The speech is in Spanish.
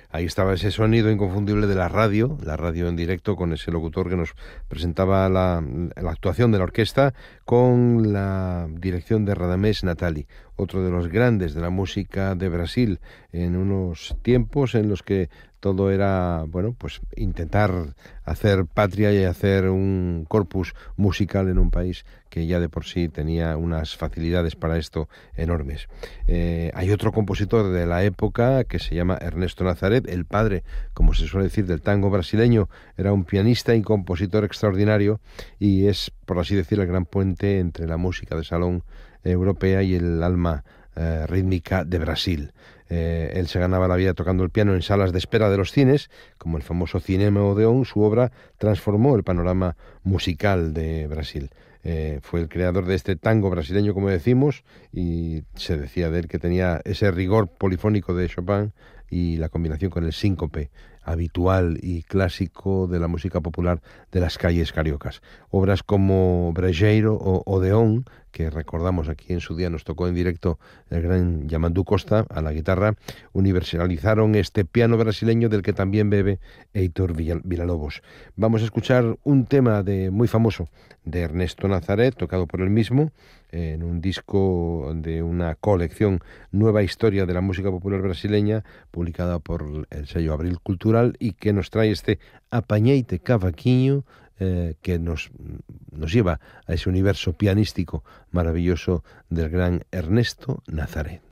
Ahí estaba ese sonido inconfundible de la radio en directo, con ese locutor que nos presentaba la actuación de la orquesta, con la dirección de Radamés Natali, otro de los grandes de la música de Brasil, en unos tiempos en los que todo era, bueno, pues intentar hacer patria y hacer un corpus musical en un país que ya de por sí tenía unas facilidades para esto enormes. Hay otro compositor de la época que se llama Ernesto Nazaret, el padre, como se suele decir, del tango brasileño. Era un pianista y compositor extraordinario y es, por así decir, el gran puente entre la música de salón europea y el alma rítmica de Brasil. Él se ganaba la vida tocando el piano en salas de espera de los cines, como el famoso Cinema Odeón. Su obra transformó el panorama musical de Brasil. Fue el creador de este tango brasileño, como decimos, y se decía de él que tenía ese rigor polifónico de Chopin y la combinación con el síncope habitual y clásico de la música popular de las calles cariocas. Obras como Brejeiro o Odeón, que recordamos aquí en su día, nos tocó en directo el gran Yamandu Costa a la guitarra, universalizaron este piano brasileño del que también bebe Heitor Villalobos. Vamos a escuchar un tema muy famoso de Ernesto Nazaret, tocado por él mismo, en un disco de una colección, Nueva Historia de la Música Popular Brasileña, publicada por el sello Abril Cultural, y que nos trae este Apañeite Cavaquinho, que nos lleva a ese universo pianístico maravilloso del gran Ernesto Nazaret.